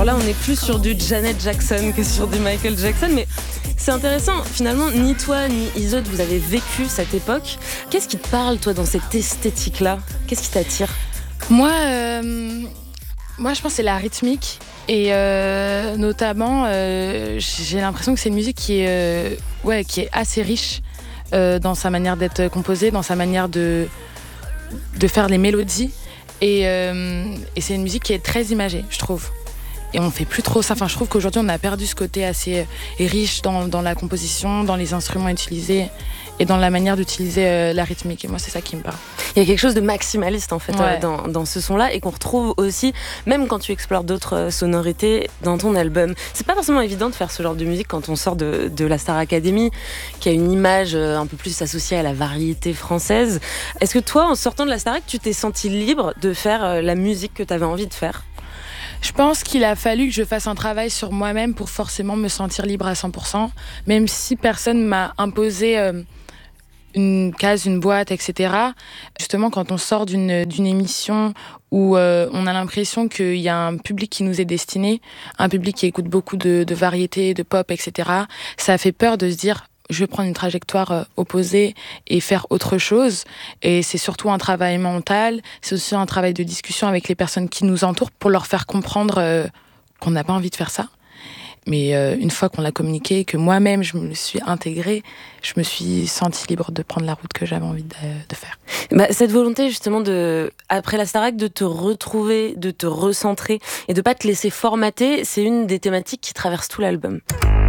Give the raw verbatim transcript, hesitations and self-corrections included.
là, on est plus sur du Janet Jackson que sur du Michael Jackson, mais c'est intéressant. Finalement, ni toi ni Isolde, vous avez vécu cette époque. Qu'est-ce qui te parle, toi, dans cette esthétique-là ? Qu'est-ce qui t'attire ? Moi, euh, moi, je pense que c'est la rythmique. Et euh, notamment, euh, j'ai l'impression que c'est une musique qui est, euh, ouais, qui est assez riche euh, dans sa manière d'être composée, dans sa manière de, de faire les mélodies. Et, euh, et c'est une musique qui est très imagée, je trouve. Et on fait plus trop ça. Enfin, je trouve qu'aujourd'hui, on a perdu ce côté assez riche dans, dans la composition, dans les instruments utilisés et dans la manière d'utiliser euh, la rythmique. Et moi, c'est ça qui me parle. Il y a quelque chose de maximaliste, en fait, ouais. euh, dans, dans ce son-là, et qu'on retrouve aussi, même quand tu explores d'autres sonorités dans ton album. C'est pas forcément évident de faire ce genre de musique quand on sort de, de la Star Academy, qui a une image un peu plus associée à la variété française. Est-ce que toi, en sortant de la Starac, tu t'es senti libre de faire la musique que tu avais envie de faire ? Je pense qu'il a fallu que je fasse un travail sur moi-même pour forcément me sentir libre à cent pour cent, même si personne m'a imposé euh, une case, une boîte, et cetera. Justement, quand on sort d'une, d'une émission où euh, on a l'impression qu'il y a un public qui nous est destiné, un public qui écoute beaucoup de, de variétés, de pop, et cetera, ça fait peur de se dire... je vais prendre une trajectoire opposée et faire autre chose. Et c'est surtout un travail mental, c'est aussi un travail de discussion avec les personnes qui nous entourent pour leur faire comprendre euh, qu'on n'a pas envie de faire ça. Mais euh, une fois qu'on l'a communiqué, que moi-même je me suis intégrée, je me suis sentie libre de prendre la route que j'avais envie de, de faire. Bah, cette volonté justement, de, après la Starac, de te retrouver, de te recentrer et de ne pas te laisser formater, c'est une des thématiques qui traverse tout l'album.